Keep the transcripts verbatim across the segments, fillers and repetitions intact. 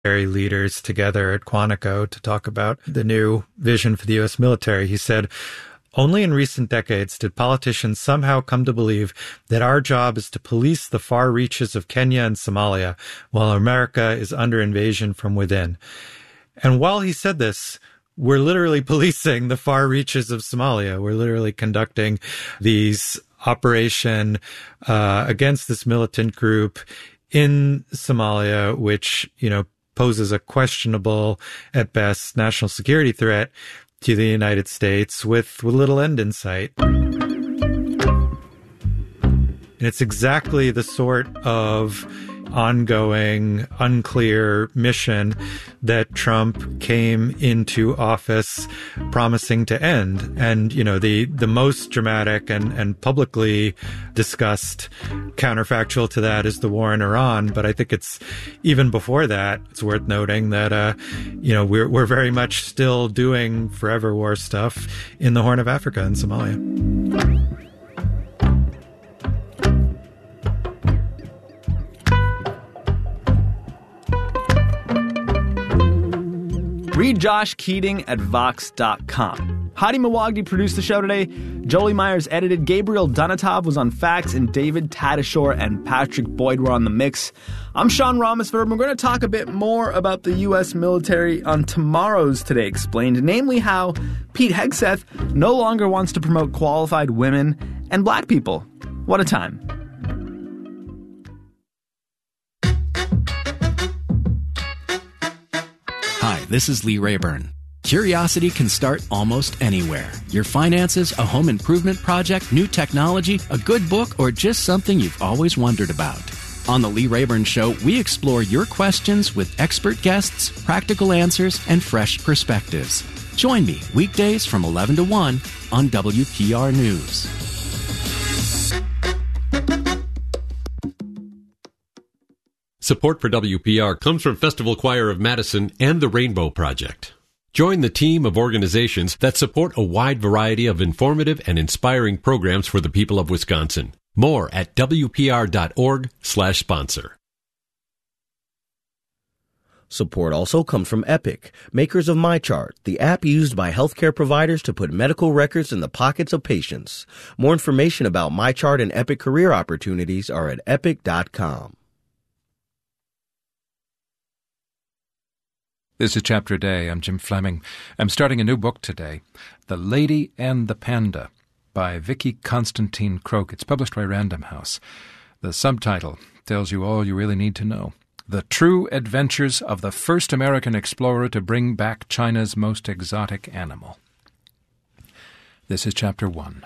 leaders together at Quantico to talk about the new vision for the U S military. He said, "Only in recent decades did politicians somehow come to believe that our job is to police the far reaches of Kenya and Somalia while America is under invasion from within." And while he said this, we're literally policing the far reaches of Somalia. We're literally conducting these operation uh, against this militant group in Somalia, which, you know, poses a questionable, at best, national security threat to the United States with, with little end in sight. And it's exactly the sort of ongoing, unclear mission that Trump came into office promising to end. And, you know, the, the most dramatic and, and publicly discussed counterfactual to that is the war in Iran. But I think it's even before that, it's worth noting that, uh, you know, we're, we're very much still doing forever war stuff in the Horn of Africa and Somalia. Read Josh Keating at Vox dot com. Hadi Mawagdi produced the show today. Jolie Myers edited. Gabriel Donatov was on facts, and David Tadashore and Patrick Boyd were on the mix. I'm Sean Ramesford. We're going to talk a bit more about the U S military on tomorrow's Today Explained, namely how Pete Hegseth no longer wants to promote qualified women and black people. What a time. Hi, this is Lee Rayburn. Curiosity can start almost anywhere. Your finances, a home improvement project, new technology, a good book, or just something you've always wondered about. On The Lee Rayburn Show, we explore your questions with expert guests, practical answers, and fresh perspectives. Join me weekdays from eleven to one on W P R News. Support for W P R comes from Festival Choir of Madison and the Rainbow Project. Join the team of organizations that support a wide variety of informative and inspiring programs for the people of Wisconsin. More at W P R dot org slash sponsor. Support also comes from Epic, makers of MyChart, the app used by healthcare providers to put medical records in the pockets of patients. More information about MyChart and Epic career opportunities are at epic dot com. This is Chapter Day. I'm Jim Fleming. I'm starting a new book today, The Lady and the Panda, by Vicky Constantine Croak. It's published by Random House. The subtitle tells you all you really need to know. The True Adventures of the First American Explorer to Bring Back China's Most Exotic Animal. This is Chapter One.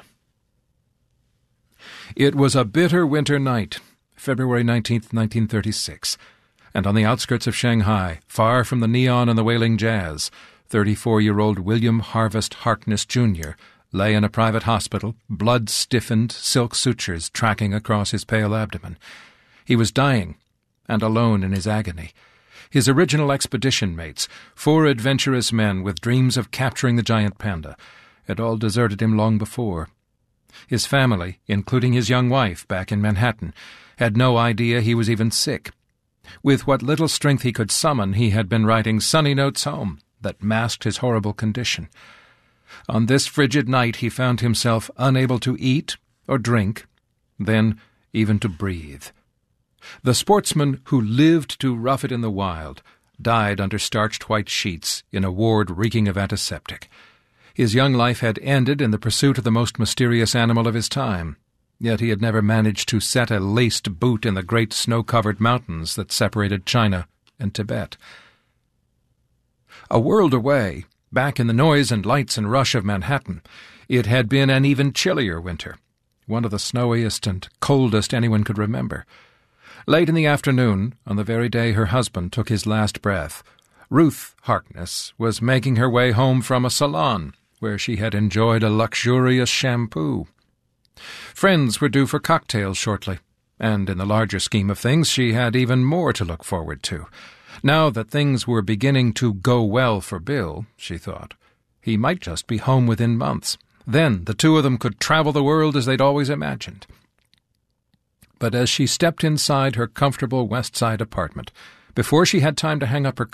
It was a bitter winter night, February nineteenth, nineteen thirty-six. And on the outskirts of Shanghai, far from the neon and the wailing jazz, thirty-four-year-old William Harvest Harkness, Junior lay in a private hospital, blood-stiffened, silk sutures tracking across his pale abdomen. He was dying, and alone in his agony. His original expedition mates, four adventurous men with dreams of capturing the giant panda, had all deserted him long before. His family, including his young wife back in Manhattan, had no idea he was even sick. With what little strength he could summon, he had been writing sunny notes home that masked his horrible condition. On this frigid night he found himself unable to eat or drink, then even to breathe. The sportsman who lived to rough it in the wild died under starched white sheets in a ward reeking of antiseptic. His young life had ended in the pursuit of the most mysterious animal of his time. Yet he had never managed to set a laced boot in the great snow-covered mountains that separated China and Tibet. A world away, back in the noise and lights and rush of Manhattan, it had been an even chillier winter, one of the snowiest and coldest anyone could remember. Late in the afternoon, on the very day her husband took his last breath, Ruth Harkness was making her way home from a salon where she had enjoyed a luxurious shampoo. Friends were due for cocktails shortly, and in the larger scheme of things she had even more to look forward to. Now that things were beginning to go well for Bill, she thought, he might just be home within months. Then the two of them could travel the world as they'd always imagined. But as she stepped inside her comfortable West Side apartment, Before she had time to hang up her